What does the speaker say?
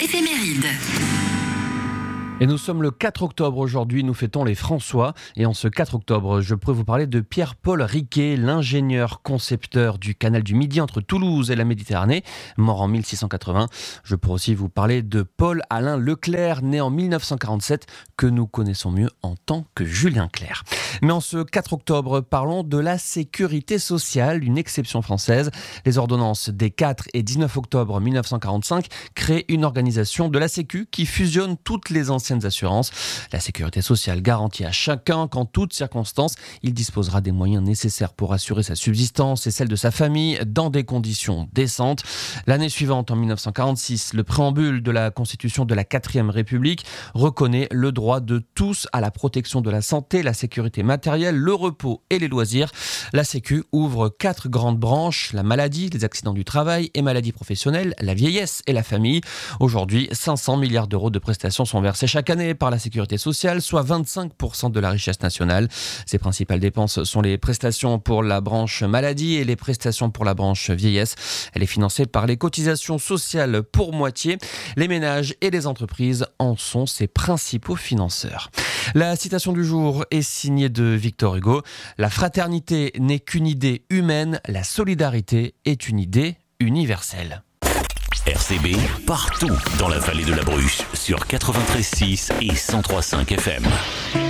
Éphéméride. Et nous sommes le 4 octobre aujourd'hui, nous fêtons les François. Et en ce 4 octobre, je pourrais vous parler de Pierre-Paul Riquet, l'ingénieur concepteur du canal du Midi entre Toulouse et la Méditerranée, mort en 1680. Je pourrais aussi vous parler de Paul-Alain Leclerc, né en 1947, que nous connaissons mieux en tant que Julien Clerc. Mais en ce 4 octobre, parlons de la sécurité sociale, une exception française. Les ordonnances des 4 et 19 octobre 1945 créent une organisation de la Sécu qui fusionne toutes les anciennes assurances. La sécurité sociale garantit à chacun qu'en toutes circonstances, il disposera des moyens nécessaires pour assurer sa subsistance et celle de sa famille dans des conditions décentes. L'année suivante, en 1946, le préambule de la Constitution de la 4e République reconnaît le droit de tous à la protection de la santé, la sécurité matérielle, le repos et les loisirs. La Sécu ouvre 4 grandes branches: la maladie, les accidents du travail et maladies professionnelles, la vieillesse et la famille. Aujourd'hui, 500 milliards d'euros de prestations sont versés chaque année par la sécurité sociale, soit 25% de la richesse nationale. Ses principales dépenses sont les prestations pour la branche maladie et les prestations pour la branche vieillesse. Elle est financée par les cotisations sociales pour moitié. Les ménages et les entreprises en sont ses principaux financeurs. La citation du jour est signée de Victor Hugo. La fraternité n'est qu'une idée humaine, la solidarité est une idée universelle. RCB, partout dans la vallée de la Bruche, sur 93.6 et 103.5 FM.